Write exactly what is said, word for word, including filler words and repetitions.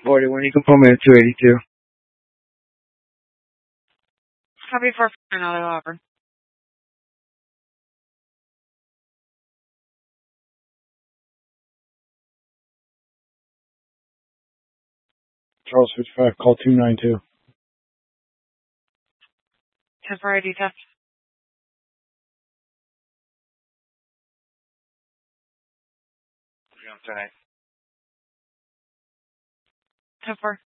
forty-one, you can pull me at two eighty-two. Copy for another offer. Charles fifty-five, call two nine two. ten for I D test. ten for.